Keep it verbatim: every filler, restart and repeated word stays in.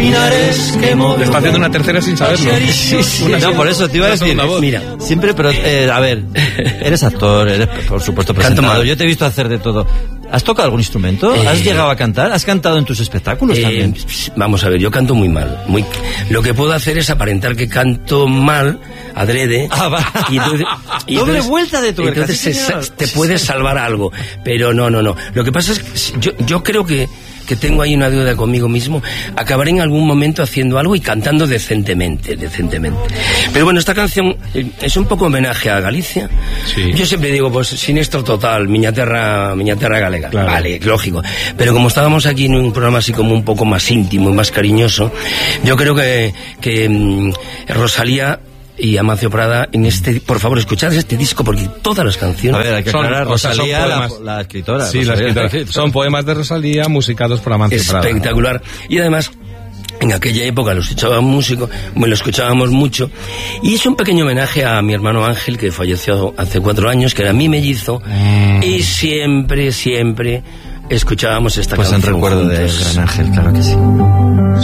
pinares que movió. Le está haciendo una tercera sin saberlo. Sí, sí. No, por eso te iba a decir, mira, siempre, pero, eh, a ver, eres actor, eres, por supuesto, presentador, yo te he visto hacer de todo. ¿Has tocado algún instrumento? Eh, ¿Has llegado a cantar? ¿Has cantado en tus espectáculos eh, también? Vamos a ver, yo canto muy mal. Muy, lo que puedo hacer es aparentar que canto mal, adrede. Ah, va. Y entonces, y doble entonces, vuelta de tuerca. Entonces sí, se, te puedes salvar algo. Pero no, no, no. Lo que pasa es que yo, yo creo que que tengo ahí una deuda conmigo mismo, acabaré en algún momento haciendo algo y cantando decentemente, decentemente. Pero bueno, esta canción es un poco homenaje a Galicia. Sí. Yo siempre digo, pues, sinistro total, miña terra, miña terra galega. Claro. Vale, lógico. Pero como estábamos aquí en un programa así como un poco más íntimo y más cariñoso, yo creo que, que um, Rosalía y Amancio Prada en este, por favor, escuchad este disco porque todas las canciones, a ver, hay que son, aclarar, o sea, Rosalía, la, poemas, la escritora, sí, Rosalía, la escritora. Son poemas de Rosalía musicados por Amancio Prada. Espectacular. Y además, en aquella época lo escuchábamos músico, bueno, lo escuchábamos mucho, y es un pequeño homenaje a mi hermano Ángel, que falleció hace cuatro años, que era mi mellizo, mm. y siempre, siempre escuchábamos esta pues canción. Pues en recuerdo juntos. de Gran Ángel, claro que sí.